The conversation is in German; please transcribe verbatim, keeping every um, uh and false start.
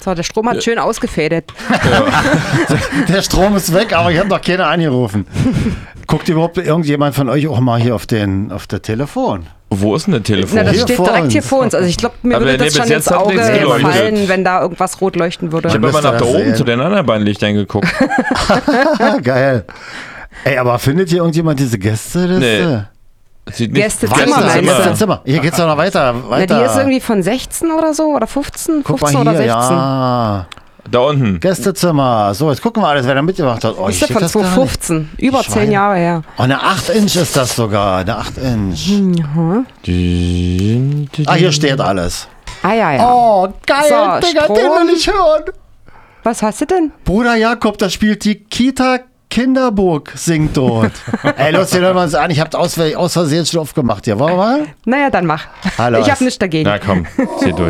So, der Strom hat schön ausgefädet. Ja. Der Strom ist weg, aber ich habe noch keiner angerufen. Guckt überhaupt irgendjemand von euch auch mal hier auf den auf der Telefon? Wo ist denn der Telefon? Na, das Hier steht vor direkt uns. hier vor uns. Also ich glaube, mir Aber würde nee, das bis schon jetzt ins hat Auge nichts geleuchtet. fallen, wenn da irgendwas rot leuchten würde. Ich habe aber müsst ihr nach da das oben sehen. zu den anderen beiden Lichtern geguckt. Geil. Ey, aber findet hier irgendjemand diese Gästeliste? Nee. Sieht nicht Gästezimmer, Gästezimmer. meinst du? Gästezimmer. Hier geht's doch noch weiter. Na, weiter. die ist irgendwie von sechzehn oder so, oder fünfzehn, Guck fünfzehn mal oder hier, sechzehn. ja. Da unten. Gästezimmer. So, jetzt gucken wir alles, wer da mitgemacht hat. Oh, Ist ich ja check von das gar nicht. zwanzig fünfzehn, über Schwein. zehn Jahre her. Oh, eine acht Inch ist das sogar. Eine acht Inch. Mhm. Ah, hier steht alles. Ah ja, ja. Oh, geil, So, Digga, Strom. den will ich hören. Was hast du denn? Bruder Jakob, da spielt die Kita Kinderburg, singt dort. Ey, los, den hören wir uns an. Ich hab's aus, aus Versehen schon aufgemacht hier. Wollen wir mal? Naja, dann mach. Hallo. Ich hab nichts dagegen. Na komm, zieh durch.